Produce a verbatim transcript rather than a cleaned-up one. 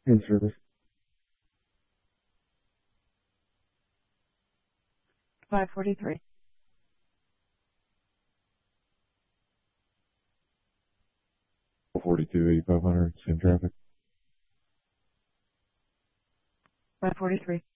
In service. five forty-three. forty-two, eighty-five hundred, same traffic. five forty-three.